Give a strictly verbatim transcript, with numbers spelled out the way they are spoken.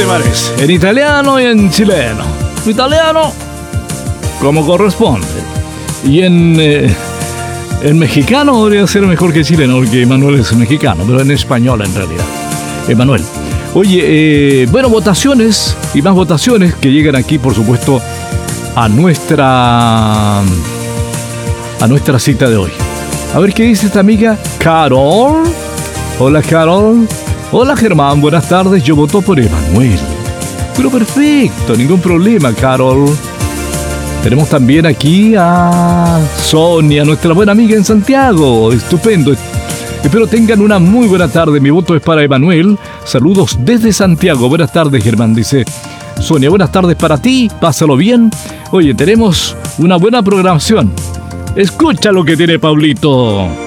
te parece? En italiano y en chileno. Italiano, como corresponde. Y en, eh, en mexicano podría ser mejor que chileno, porque Manuel es mexicano, pero en español en realidad. Emanuel. Oye, eh, bueno, votaciones y más votaciones que llegan aquí, por supuesto, a nuestra, a nuestra cita de hoy. A ver qué dice esta amiga Carol. Hola, Carol. Hola, Germán. Buenas tardes. Yo voto por Emanuel. Pero perfecto, ningún problema, Carol. Tenemos también aquí a Sonia, nuestra buena amiga en Santiago. Estupendo. Espero tengan una muy buena tarde. Mi voto es para Emanuel. Saludos desde Santiago. Buenas tardes, Germán, dice Sonia. Buenas tardes para ti. Pásalo bien. Oye, tenemos una buena programación. Escucha lo que tiene Pablito.